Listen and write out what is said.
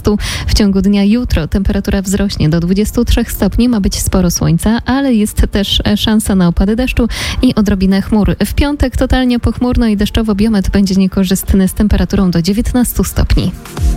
18. W ciągu dnia jutro temperatura wzrośnie do 23 stopni. Ma być sporo słońca, ale jest też szansa na opady deszczu i odrobinę chmur. W piątek totalnie pochmurno i deszczowo, biometr będzie niekorzystny z temperaturą do 19 stopni.